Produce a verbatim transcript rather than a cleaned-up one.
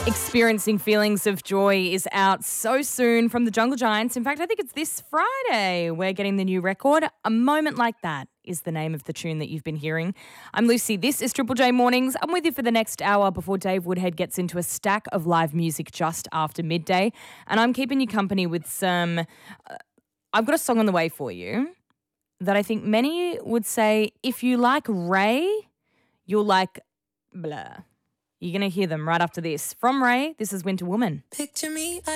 Experiencing Feelings of Joy is out so soon from the Jungle Giants. In fact, I think it's this Friday we're getting the new record. A Moment Like That is the name of the tune that you've been hearing. I'm Lucy. This is Triple J Mornings. I'm with you for the next hour before Dave Woodhead gets into a stack of live music just after midday. And I'm keeping you company with some... Uh, I've got a song on the way for you that I think many would say, if you like Ray, you'll like blah. You're going to hear them right after this. From Ray, this is Winter Woman. Picture me